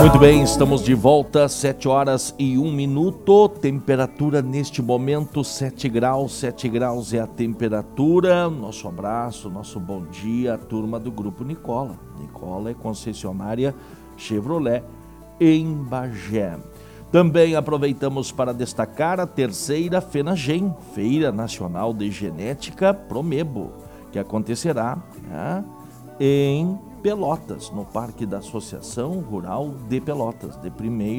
Muito bem, estamos de volta, 7 horas e 1 minuto, temperatura neste momento 7 graus é a temperatura. Nosso abraço, nosso bom dia, turma do Grupo Nicola. Nicola é concessionária Chevrolet em Bagé. Também aproveitamos para destacar a terceira FenaGen, Feira Nacional de Genética Promebo, que acontecerá em Pelotas, no Parque da Associação Rural de Pelotas, entre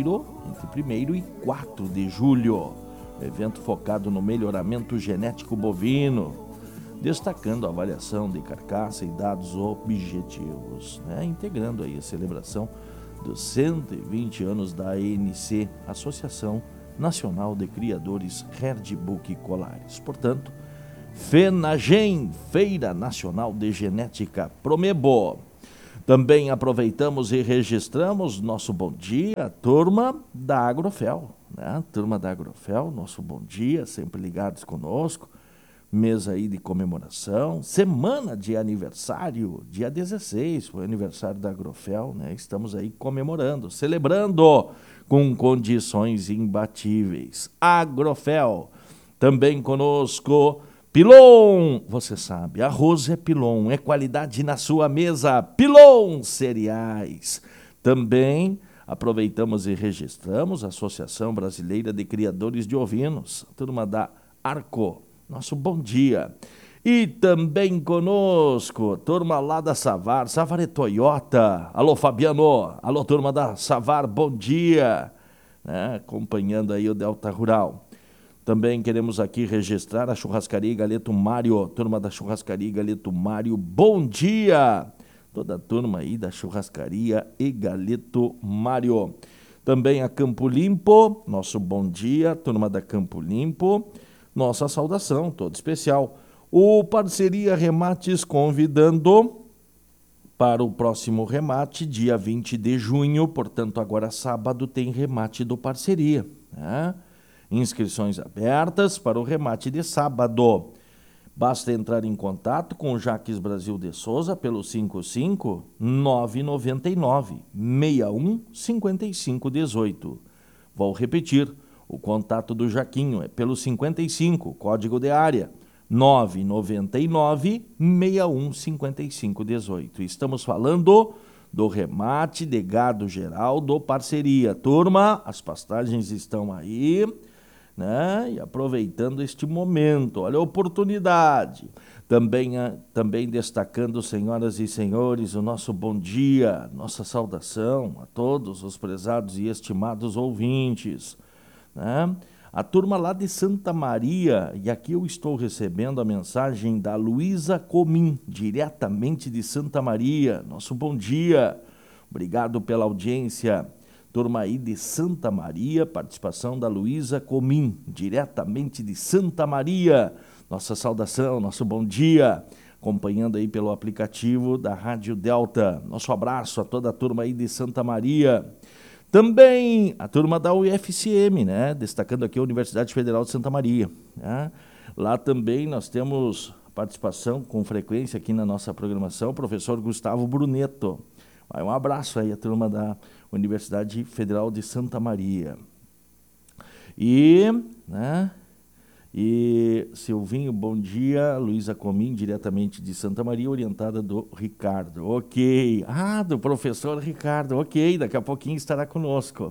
1º e 4 de julho. Evento focado no melhoramento genético bovino, destacando a avaliação de carcaça e dados objetivos, integrando aí a celebração dos 120 anos da ANC, Associação Nacional de Criadores Herd Bucicolares. Portanto, FenaGen, Feira Nacional de Genética Promebo. Também aproveitamos e registramos nosso bom dia, turma da Agrofel, Turma da Agrofel, nosso bom dia, sempre ligados conosco. Mês aí de comemoração, semana de aniversário, dia 16, foi aniversário da Agrofel, Estamos aí comemorando, celebrando com condições imbatíveis. Agrofel, também conosco. Pilon, você sabe, arroz é Pilon, é qualidade na sua mesa. Pilon Cereais. Também aproveitamos e registramos a Associação Brasileira de Criadores de Ovinos, turma da Arco. Nosso bom dia. E também conosco, turma lá da Savar, Savar é Toyota. Alô, Fabiano. Alô, turma da Savar, bom dia. Acompanhando aí o Delta Rural. Também queremos aqui registrar a Churrascaria e Galeto Mário, turma da Churrascaria e Galeto Mário, bom dia! Toda a turma aí da Churrascaria e Galeto Mário. Também a Campo Limpo, nosso bom dia, turma da Campo Limpo, nossa saudação, todo especial. O Parceria Remates convidando para o próximo remate, dia 20 de junho, portanto agora sábado tem remate do Parceria, Inscrições abertas para o remate de sábado. Basta entrar em contato com o Jaques Brasil de Souza pelo 55 999 61 55 18. Vou repetir, o contato do Jaquinho é pelo 55, código de área 999 61 55 18. Estamos falando do remate de gado geral do Parceria. Turma, as pastagens estão aí, e aproveitando este momento, olha a oportunidade. Também destacando, senhoras e senhores, o nosso bom dia, nossa saudação a todos os prezados e estimados ouvintes. A turma lá de Santa Maria, e aqui eu estou recebendo a mensagem da Luísa Comim, diretamente de Santa Maria. Nosso bom dia, obrigado pela audiência. Turma aí de Santa Maria, participação da Luísa Comim, diretamente de Santa Maria. Nossa saudação, nosso bom dia, acompanhando aí pelo aplicativo da Rádio Delta. Nosso abraço a toda a turma aí de Santa Maria. Também a turma da UFSM, destacando aqui a Universidade Federal de Santa Maria. Lá também nós temos participação com frequência aqui na nossa programação, o professor Gustavo Bruneto. Um abraço aí a turma da Universidade Federal de Santa Maria. E Silvinho, bom dia. Luísa Comim, diretamente de Santa Maria, orientada do Ricardo. Ok. Do professor Ricardo. Ok, daqui a pouquinho estará conosco.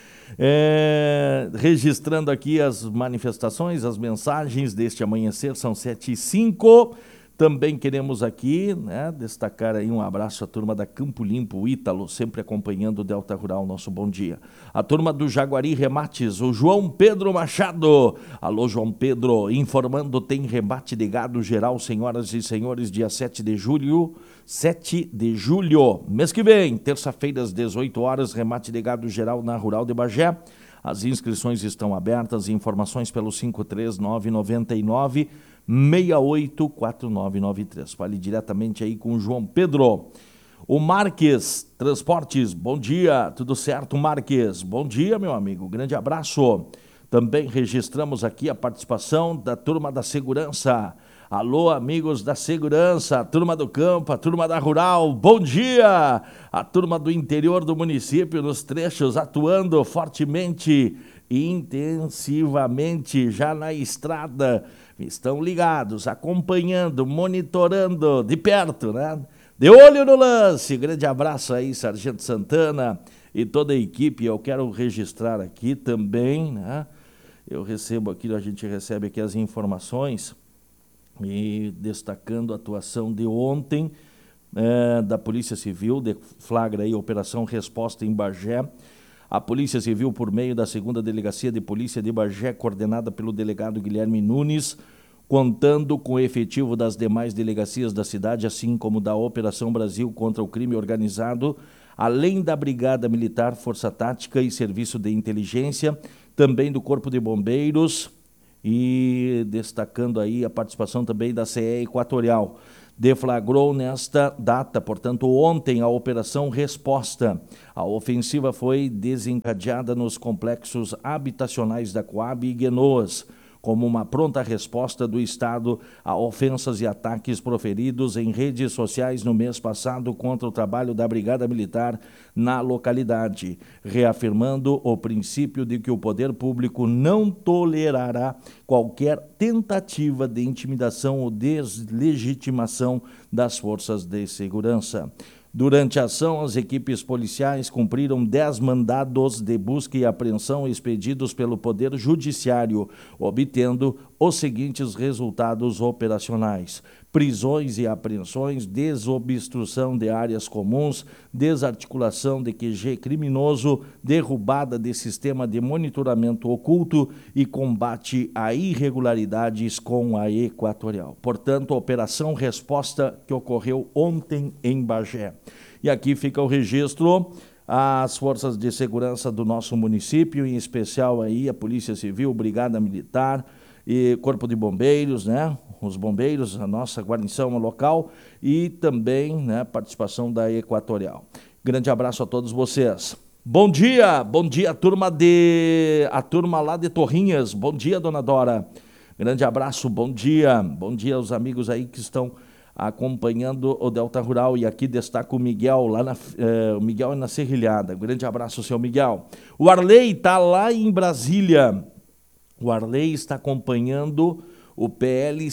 Registrando aqui as manifestações, as mensagens deste amanhecer, são 7h05. Também queremos aqui, destacar aí um abraço à turma da Campo Limpo, o Ítalo, sempre acompanhando o Delta Rural, nosso bom dia. A turma do Jaguari Remates, o João Pedro Machado. Alô, João Pedro, informando, tem remate de gado geral, senhoras e senhores, dia 7 de julho, mês que vem, terça-feira, às 18 horas, remate de gado geral na Rural de Bagé. As inscrições estão abertas, informações pelo 53999 684993. Fale diretamente aí com o João Pedro. O Marques Transportes, bom dia, tudo certo, Marques? Bom dia, meu amigo, grande abraço. Também registramos aqui a participação da turma da segurança. Alô, amigos da segurança, a turma do campo, a turma da rural, bom dia! A turma do interior do município nos trechos atuando fortemente e intensivamente já na estrada. Estão ligados, acompanhando, monitorando de perto, né? De olho no lance. Grande abraço aí, Sargento Santana e toda a equipe. Eu quero registrar aqui também, né? A gente recebe aqui as informações e destacando a atuação de ontem da Polícia Civil, deflagra aí a Operação Resposta em Bagé. A Polícia Civil, por meio da 2ª Delegacia de Polícia de Bagé, coordenada pelo delegado Guilherme Nunes, contando com o efetivo das demais delegacias da cidade, assim como da Operação Brasil contra o Crime Organizado, além da Brigada Militar, Força Tática e Serviço de Inteligência, também do Corpo de Bombeiros e destacando aí a participação também da CE Equatorial. Deflagrou nesta data, portanto, ontem, a Operação Resposta. A ofensiva foi desencadeada nos complexos habitacionais da Coab e Guenoas, como uma pronta resposta do Estado a ofensas e ataques proferidos em redes sociais no mês passado contra o trabalho da Brigada Militar na localidade, reafirmando o princípio de que o poder público não tolerará qualquer tentativa de intimidação ou deslegitimação das forças de segurança. Durante a ação, as equipes policiais cumpriram 10 mandados de busca e apreensão expedidos pelo Poder Judiciário, obtendo os seguintes resultados operacionais: prisões e apreensões, desobstrução de áreas comuns, desarticulação de QG criminoso, derrubada de sistema de monitoramento oculto e combate a irregularidades com a Equatorial. Portanto, a Operação Resposta que ocorreu ontem em Bagé. E aqui fica o registro. As forças de segurança do nosso município, em especial aí a Polícia Civil, Brigada Militar e Corpo de Bombeiros, né? Os bombeiros, a nossa guarnição local e também, né, participação da Equatorial. Grande abraço a todos vocês. Bom dia, a turma lá de Torrinhas. Bom dia, dona Dora. Grande abraço, bom dia aos amigos aí que estão acompanhando o Delta Rural, e aqui destaca o Miguel, o Miguel é na Serrilhada. Grande abraço, seu Miguel. O Arley está lá em Brasília. O Arley está acompanhando o PL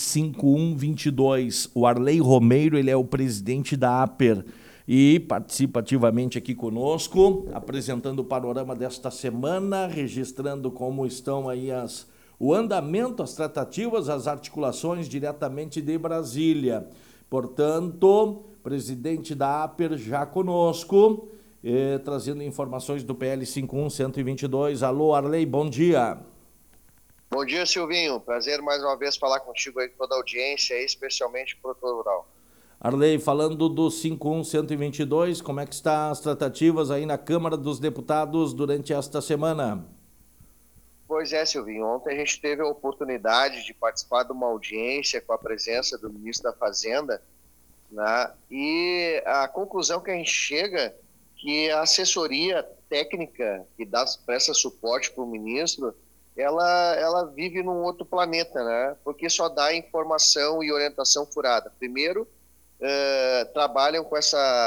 5122. O Arley Romeiro, ele é o presidente da APER e participa ativamente aqui conosco, apresentando o panorama desta semana, registrando como estão aí o andamento, as tratativas, as articulações diretamente de Brasília. Portanto, presidente da APER já conosco, trazendo informações do PL 51122. Alô, Arley, bom dia. Bom dia, Silvinho. Prazer mais uma vez falar contigo aí com toda a audiência, especialmente o produtor rural. Arley, falando do 51122, como é que estão as tratativas aí na Câmara dos Deputados durante esta semana? Pois é, Silvinho. Ontem a gente teve a oportunidade de participar de uma audiência com a presença do ministro da Fazenda, né? E a conclusão que a gente chega que a assessoria técnica que presta suporte para o ministro, ela vive num outro planeta, né? Porque só dá informação e orientação furada. Primeiro, trabalham com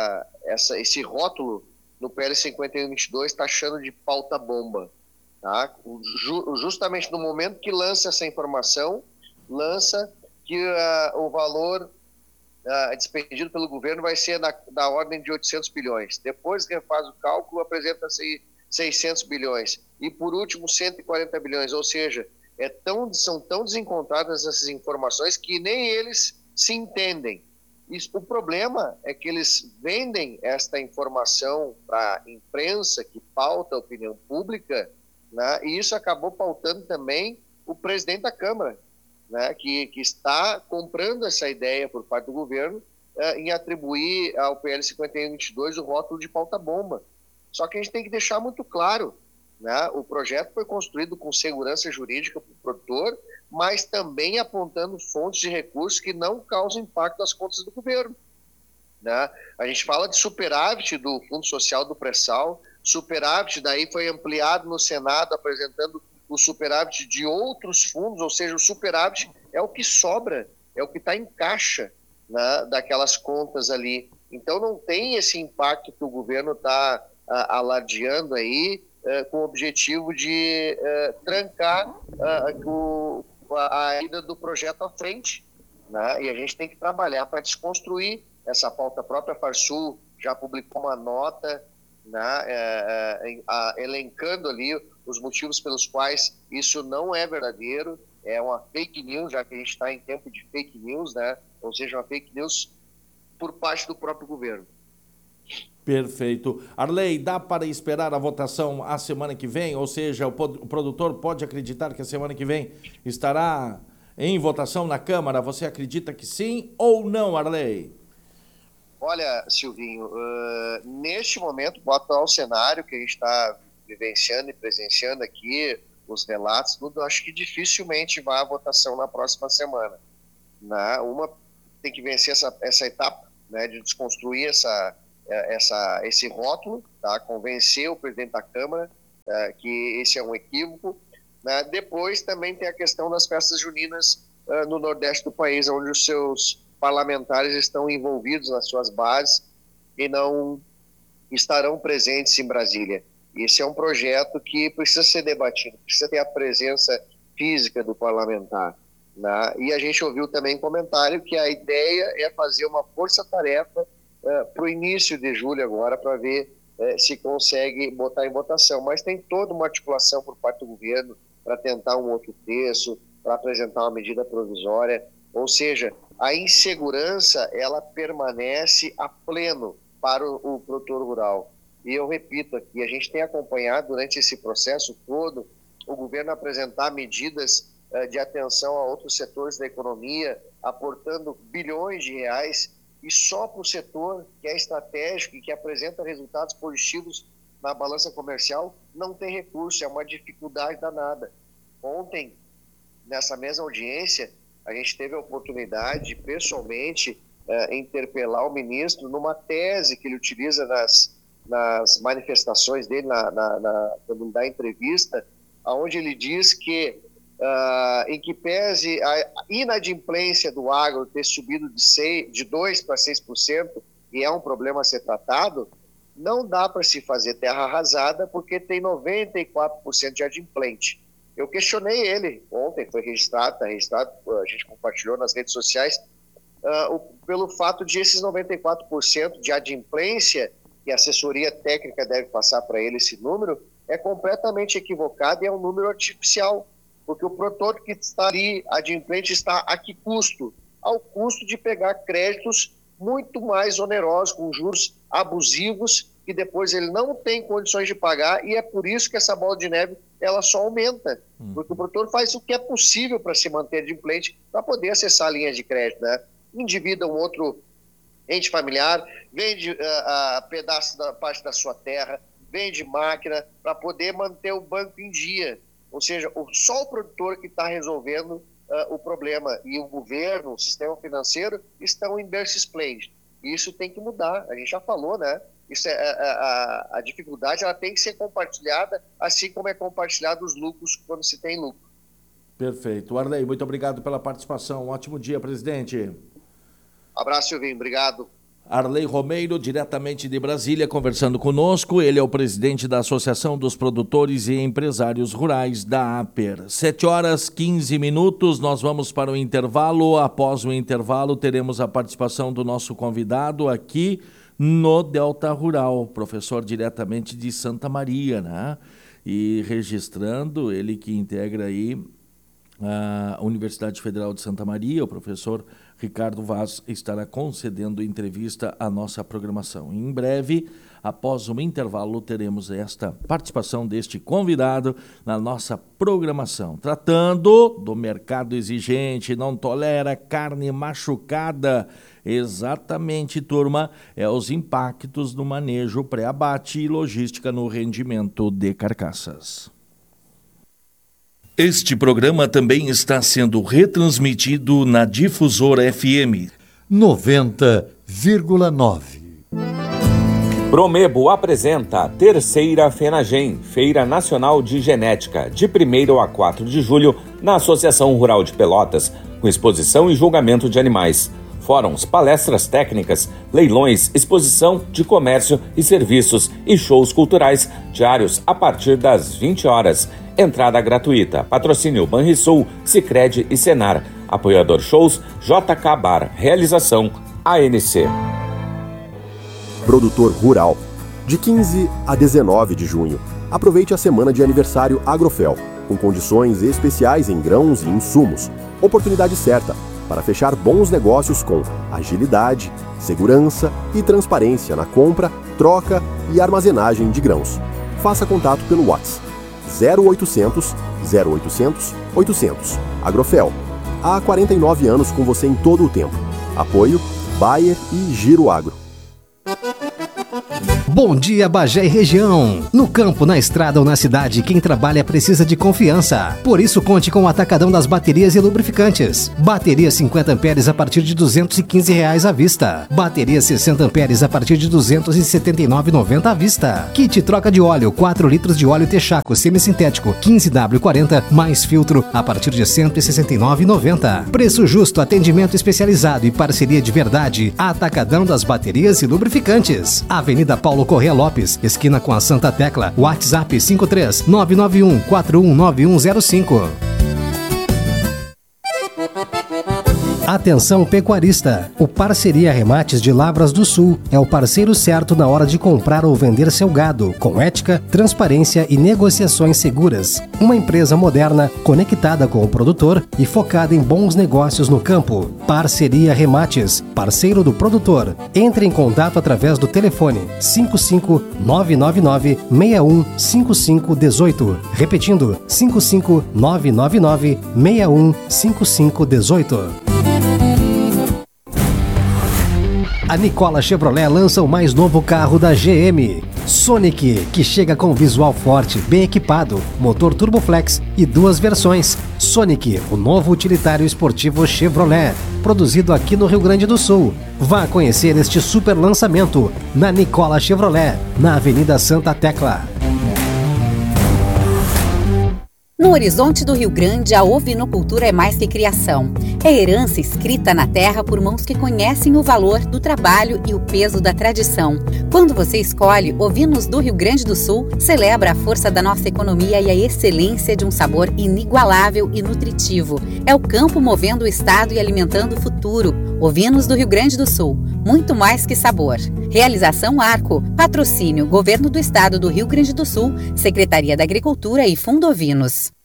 esse rótulo no PL 5122, taxando de pauta-bomba. Tá? Justamente no momento que lança essa informação, lança que o valor despendido pelo governo vai ser da ordem de 800 bilhões. Depois que faz o cálculo, apresenta-se 600 bilhões. E, por último, 140 bilhões. Ou seja, são tão desencontradas essas informações que nem eles se entendem. O problema é que eles vendem esta informação para a imprensa, que pauta a opinião pública, né? E isso acabou pautando também o presidente da Câmara, né? Que está comprando essa ideia por parte do governo em atribuir ao PL 5122 o rótulo de pauta-bomba. Só que a gente tem que deixar muito claro, né? O projeto foi construído com segurança jurídica para o produtor, mas também apontando fontes de recursos que não causam impacto nas contas do governo, né? A gente fala de superávit do Fundo Social do Pré-Sal, superávit daí foi ampliado no Senado, apresentando o superávit de outros fundos, ou seja, o superávit é o que sobra é o que está em caixa, né, daquelas contas ali. Então não tem esse impacto que o governo está alardeando aí, com o objetivo de trancar a ida do projeto à frente, né? E a gente tem que trabalhar para desconstruir essa pauta. A própria Farsul já publicou uma nota, né, elencando ali os motivos pelos quais isso não é verdadeiro, é uma fake news, já que a gente está em tempo de fake news, né? Ou seja, uma fake news por parte do próprio governo. Perfeito. Arley, dá para esperar a votação a semana que vem? Ou seja, o produtor pode acreditar que a semana que vem estará em votação na Câmara? Você acredita que sim ou não, Arley? Olha, Silvinho, neste momento, o atual cenário que a gente está vivenciando e presenciando aqui, os relatos, tudo, acho que dificilmente vai à votação na próxima semana. Né? Uma tem que vencer essa etapa, né, de desconstruir esse rótulo, tá? Convencer o presidente da Câmara que esse é um equívoco. Né? Depois também tem a questão das festas juninas no Nordeste do país, onde os seus parlamentares estão envolvidos nas suas bases e não estarão presentes em Brasília. Esse é um projeto que precisa ser debatido, precisa ter a presença física do parlamentar. Né? E a gente ouviu também comentário que a ideia é fazer uma força-tarefa para o início de julho agora, para ver se consegue botar em votação. Mas tem toda uma articulação por parte do governo para tentar um outro texto, para apresentar uma medida provisória. Ou seja, a insegurança ela permanece a pleno para o produtor rural. E eu repito aqui, a gente tem acompanhado durante esse processo todo o governo apresentar medidas de atenção a outros setores da economia, aportando bilhões de reais, e só para o setor que é estratégico e que apresenta resultados positivos na balança comercial, não tem recurso, é uma dificuldade danada. Ontem, nessa mesma audiência, a gente teve a oportunidade de, pessoalmente, interpelar o ministro numa tese que ele utiliza nas manifestações dele, quando dá entrevista, onde ele diz que, em que pese a inadimplência do agro ter subido de 2% para 6%, e é um problema a ser tratado, não dá para se fazer terra arrasada porque tem 94% de adimplente. Eu questionei ele ontem, foi registrado, a gente compartilhou nas redes sociais, pelo fato de esses 94% de adimplência, que a assessoria técnica deve passar para ele esse número, é completamente equivocado e é um número artificial, porque o produtor que está ali, adimplente, está a que custo? Ao custo de pegar créditos muito mais onerosos, com juros abusivos, que depois ele não tem condições de pagar, e é por isso que essa bola de neve ela só aumenta, porque o produtor faz o que é possível para se manter adimplente, para poder acessar a linha de crédito, né? Endivida um outro ente familiar, vende pedaço da parte da sua terra, vende máquina para poder manter o banco em dia. Ou seja, só o produtor que está resolvendo o problema, e o governo, o sistema financeiro, estão em berço esplêndido. Isso tem que mudar, a gente já falou, né? Isso a dificuldade ela tem que ser compartilhada, assim como é compartilhado os lucros quando se tem lucro. Perfeito. Arley, muito obrigado pela participação. Um ótimo dia, presidente. Abraço, Silvinho. Obrigado. Arley Romeiro, diretamente de Brasília, conversando conosco. Ele é o presidente da Associação dos Produtores e Empresários Rurais da APER. 7h15, nós vamos para o intervalo. Após o intervalo, teremos a participação do nosso convidado aqui no Delta Rural, professor diretamente de Santa Maria, né? E registrando, ele que integra aí a Universidade Federal de Santa Maria, o professor Ricardo Vaz estará concedendo entrevista à nossa programação. Em breve, após um intervalo, teremos esta participação deste convidado na nossa programação. Tratando do mercado exigente, não tolera carne machucada. Exatamente, turma, os impactos do manejo pré-abate e logística no rendimento de carcaças. Este programa também está sendo retransmitido na Difusora FM 90,9. Promebo apresenta a terceira FENAGEM, Feira Nacional de Genética, de 1º a 4 de julho, na Associação Rural de Pelotas. com exposição e julgamento de animais. Fóruns, palestras técnicas, leilões, exposição de comércio e serviços e shows culturais diários a partir das 20 horas. Entrada gratuita. Patrocínio Banrisul, Sicredi e Senar. Apoiador shows JK Bar. Realização ANC. Produtor Rural. De 15 a 19 de junho, aproveite a semana de aniversário Agrofel, com condições especiais em grãos e insumos. Oportunidade certa para fechar bons negócios com agilidade, segurança e transparência na compra, troca e armazenagem de grãos. Faça contato pelo WhatsApp 0800 0800 800. Agrofel, há 49 anos com você em todo o tempo. Apoio Bayer e Giro Agro. Bom dia, Bagé e região. No campo, na estrada ou na cidade, quem trabalha precisa de confiança. Por isso, conte com o Atacadão das Baterias e Lubrificantes. Bateria 50 amperes a partir de R$ 215 à vista. Bateria 60 amperes a partir de R$ 279,90 à vista. Kit troca de óleo, 4 litros de óleo Texaco semissintético 15W40 mais filtro a partir de R$ 169,90. Preço justo, atendimento especializado e parceria de verdade. Atacadão das Baterias e Lubrificantes. Avenida Paulo Corrêa Lopes, esquina com a Santa Tecla. WhatsApp 53-991-419105. Atenção pecuarista! O Parceria Remates de Lavras do Sul é o parceiro certo na hora de comprar ou vender seu gado, com ética, transparência e negociações seguras. Uma empresa moderna, conectada com o produtor e focada em bons negócios no campo. Parceria Remates, parceiro do produtor. Entre em contato através do telefone 55999-615518. Repetindo, 55999-615518. A Nicola Chevrolet lança o mais novo carro da GM, Sonic, que chega com visual forte, bem equipado, motor Turboflex e 2 versões. Sonic, o novo utilitário esportivo Chevrolet, produzido aqui no Rio Grande do Sul. Vá conhecer este super lançamento na Nicola Chevrolet, na Avenida Santa Tecla. No horizonte do Rio Grande, a ovinocultura é mais que criação. É herança escrita na terra por mãos que conhecem o valor do trabalho e o peso da tradição. Quando você escolhe Ovinos do Rio Grande do Sul, celebra a força da nossa economia e a excelência de um sabor inigualável e nutritivo. É o campo movendo o estado e alimentando o futuro. Ovinos do Rio Grande do Sul, muito mais que sabor. Realização Arco, patrocínio Governo do Estado do Rio Grande do Sul, Secretaria da Agricultura e Fundo Ovinos.